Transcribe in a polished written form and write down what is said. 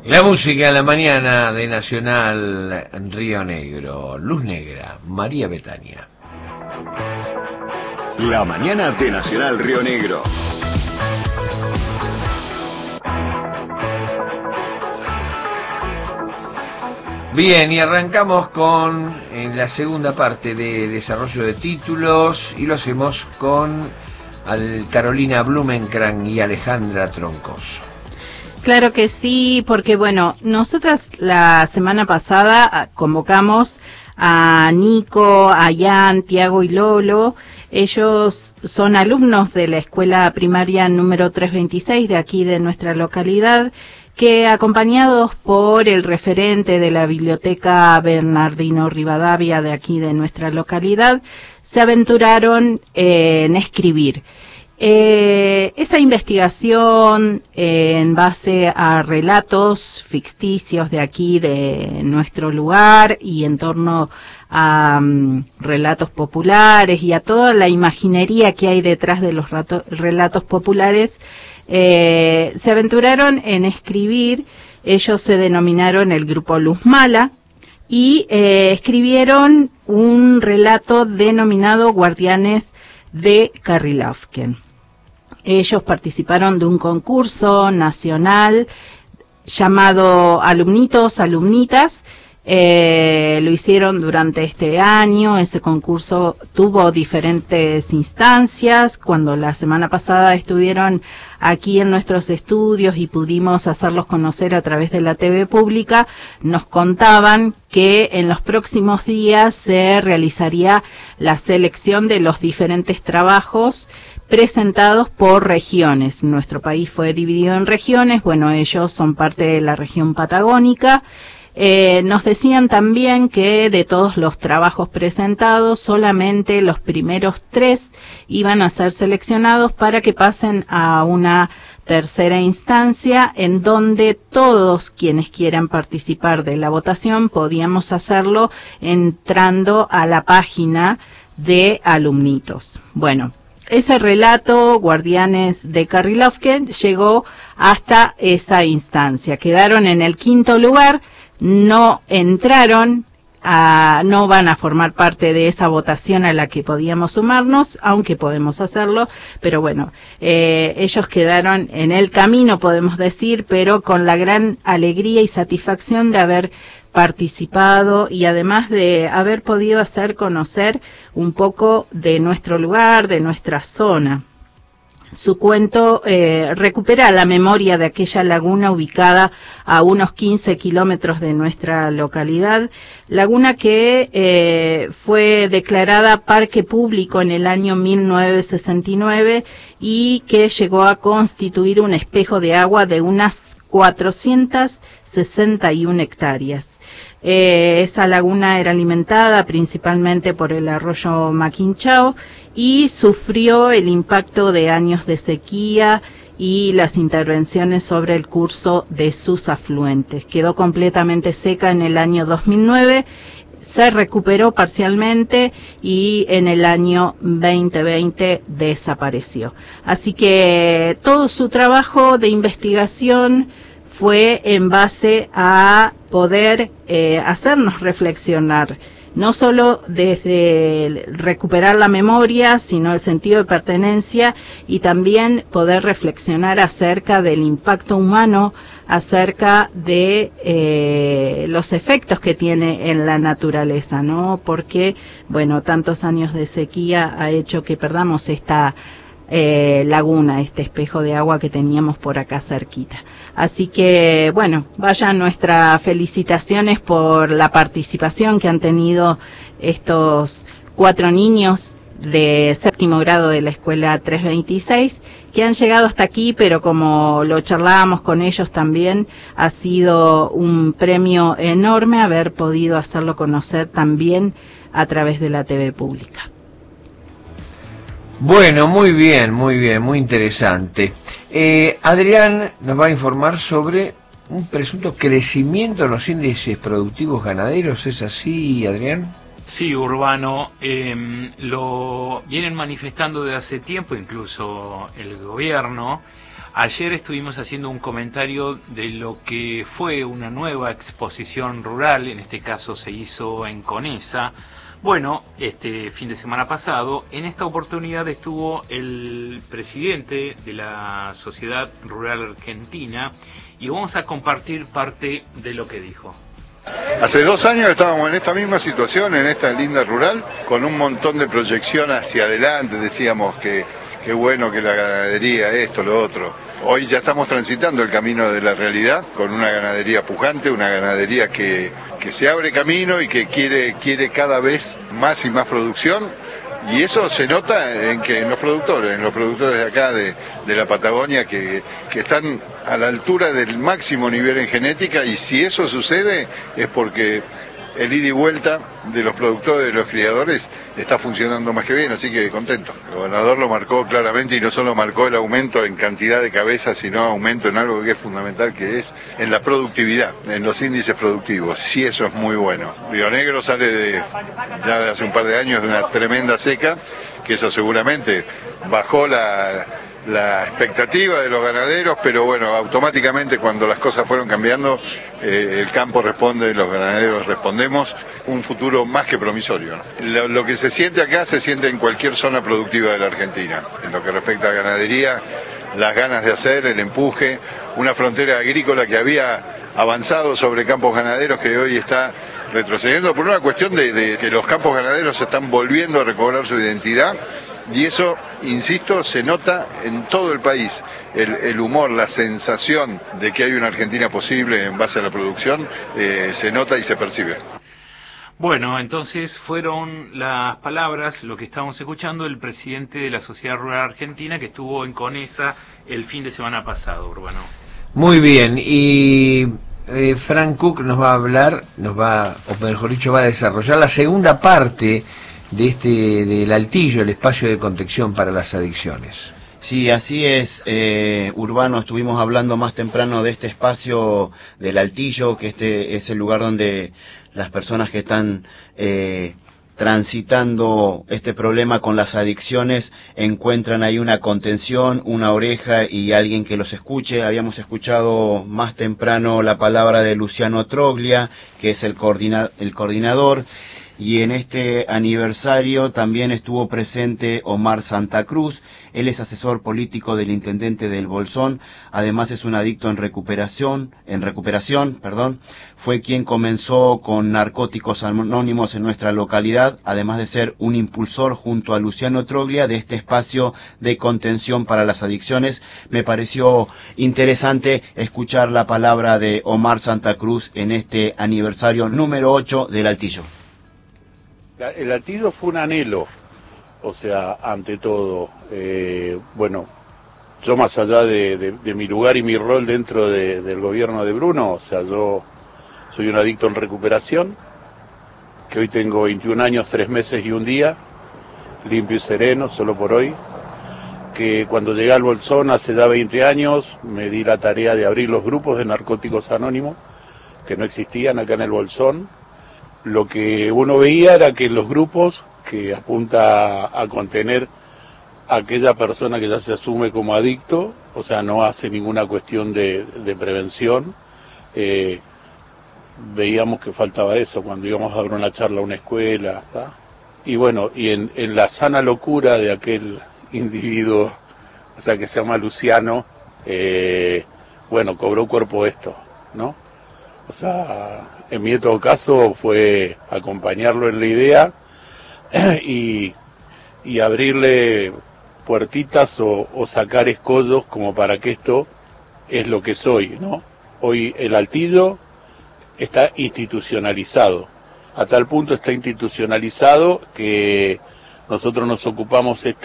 La música en la mañana de Nacional Río Negro. Luz Negra, María Betania. La mañana de Nacional Río Negro. Bien, y arrancamos con la segunda parte de desarrollo de títulos y lo hacemos con Carolina Blumenkran y Alejandra Troncoso. Claro que sí, porque bueno, nosotras la semana pasada convocamos a Nico, a Ian, Tiago y Lolo. Ellos son alumnos de la escuela primaria número 326 de aquí de nuestra localidad, que acompañados por el referente de la biblioteca Bernardino Rivadavia de aquí de nuestra localidad, se aventuraron en escribir. Esa investigación en base a relatos ficticios de aquí de nuestro lugar y en torno a relatos populares y a toda la imaginería que hay detrás de los relatos populares, se aventuraron en escribir. Ellos se denominaron el grupo Luz Mala y escribieron un relato denominado Guardianes de Carrilaufken. Ellos participaron de un concurso nacional llamado Alumnitos, Alumnitas. Lo hicieron durante este año. Ese concurso tuvo diferentes instancias. Cuando la semana pasada estuvieron aquí en nuestros estudios y pudimos hacerlos conocer a través de la TV pública, nos contaban que en los próximos días se realizaría la selección de los diferentes trabajos presentados por regiones. Nuestro país fue dividido en regiones. Bueno, ellos son parte de la región patagónica. Nos decían también que de todos los trabajos presentados, solamente los primeros 3 iban a ser seleccionados para que pasen a una tercera instancia, en donde todos quienes quieran participar de la votación podíamos hacerlo entrando a la página de Alumnitos. Bueno, ese relato, Guardianes de Carrilaufken, llegó hasta esa instancia. Quedaron en el 5º lugar. No entraron, no van a formar parte de esa votación a la que podíamos sumarnos, aunque podemos hacerlo, pero bueno, ellos quedaron en el camino, podemos decir, pero con la gran alegría y satisfacción de haber participado y además de haber podido hacer conocer un poco de nuestro lugar, de nuestra zona. Su cuento recupera la memoria de aquella laguna ubicada a unos 15 kilómetros de nuestra localidad, laguna que fue declarada parque público en el año 1969 y que llegó a constituir un espejo de agua de unas 461 hectáreas. Esa laguna era alimentada principalmente por el arroyo Maquinchao y sufrió el impacto de años de sequía y las intervenciones sobre el curso de sus afluentes. Quedó completamente seca en el año 2009, se recuperó parcialmente y en el año 2020 desapareció. Así que todo su trabajo de investigación fue en base a poder hacernos reflexionar, no solo desde recuperar la memoria, sino el sentido de pertenencia y también poder reflexionar acerca del impacto humano, acerca de los efectos que tiene en la naturaleza, ¿no? Porque, bueno, tantos años de sequía ha hecho que perdamos esta laguna, este espejo de agua que teníamos por acá cerquita. Así que, bueno, vayan nuestras felicitaciones por la participación que han tenido estos 4 niños de 7º grado de la escuela 326, que han llegado hasta aquí, pero como lo charlábamos con ellos también, ha sido un premio enorme haber podido hacerlo conocer también a través de la TV pública. Bueno, muy bien, muy interesante. Adrián nos va a informar sobre un presunto crecimiento en los índices productivos ganaderos. ¿Es así, Adrián? Sí, Urbano, lo vienen manifestando desde hace tiempo, incluso el gobierno, Ayer estuvimos haciendo un comentario de lo que fue una nueva exposición rural, en este caso se hizo en Conesa. Bueno, este fin de semana pasado, en esta oportunidad estuvo el presidente de la Sociedad Rural Argentina y vamos a compartir parte de lo que dijo. Hace 2 años estábamos en esta misma situación, en esta linda rural, con un montón de proyección hacia adelante, decíamos que qué bueno que la ganadería, esto, lo otro. Hoy ya estamos transitando el camino de la realidad, con una ganadería pujante, una ganadería que se abre camino y que quiere cada vez más y más producción. Y eso se nota en los productores de acá, de la Patagonia, que están a la altura del máximo nivel en genética, y si eso sucede es porque el ida y vuelta de los productores, de los criadores, está funcionando más que bien, así que contento. El gobernador lo marcó claramente, y no solo marcó el aumento en cantidad de cabezas, sino aumento en algo que es fundamental, que es en la productividad, en los índices productivos. Sí, eso es muy bueno. Río Negro sale ya de hace un par de años de una tremenda seca, que eso seguramente bajó la expectativa de los ganaderos, pero bueno, automáticamente cuando las cosas fueron cambiando, el campo responde, los ganaderos respondemos, un futuro más que promisorio, ¿no? Lo que se siente acá se siente en cualquier zona productiva de la Argentina. En lo que respecta a ganadería, las ganas de hacer, el empuje, una frontera agrícola que había avanzado sobre campos ganaderos que hoy está retrocediendo por una cuestión de que los campos ganaderos están volviendo a recobrar su identidad. Y eso, insisto, se nota en todo el país. El humor, la sensación de que hay una Argentina posible en base a la producción, se nota y se percibe. Bueno, entonces fueron las palabras, lo que estamos escuchando, del presidente de la Sociedad Rural Argentina, que estuvo en Conesa el fin de semana pasado, Urbano. Muy bien, y Frank Cook nos va a hablar, o mejor dicho, va a desarrollar la segunda parte del Altillo, el espacio de contención para las adicciones. Sí, así es, Urbano. Estuvimos hablando más temprano de este espacio del Altillo, que este es el lugar donde las personas que están transitando este problema con las adicciones encuentran ahí una contención, una oreja y alguien que los escuche. Habíamos escuchado más temprano la palabra de Luciano Troglia, que es el coordinador. Y en este aniversario también estuvo presente Omar Santa Cruz. Él es asesor político del intendente del Bolsón, además es un adicto en recuperación, fue quien comenzó con Narcóticos Anónimos en nuestra localidad, además de ser un impulsor junto a Luciano Troglia de este espacio de contención para las adicciones. Me pareció interesante escuchar la palabra de Omar Santa Cruz en este aniversario número 8 del Altillo. El Altillo fue un anhelo, o sea, ante todo, bueno, yo más allá de mi lugar y mi rol dentro del gobierno de Bruno, o sea, yo soy un adicto en recuperación, que hoy tengo 21 años, 3 meses y 1 día, limpio y sereno, solo por hoy, que cuando llegué al Bolsón hace ya 20 años, me di la tarea de abrir los grupos de Narcóticos Anónimos, que no existían acá en el Bolsón. Lo que uno veía era que los grupos, que apunta a contener a aquella persona que ya se asume como adicto, o sea, no hace ninguna cuestión de prevención, veíamos que faltaba eso cuando íbamos a dar una charla a una escuela, ¿tá? Y bueno, y en la sana locura de aquel individuo, o sea, que se llama Luciano, bueno, cobró cuerpo esto, ¿no? O sea, en mi todo caso fue acompañarlo en la idea y abrirle puertitas o sacar escollos como para que esto es lo que soy, ¿no? Hoy el Altillo está institucionalizado, a tal punto está institucionalizado que nosotros nos ocupamos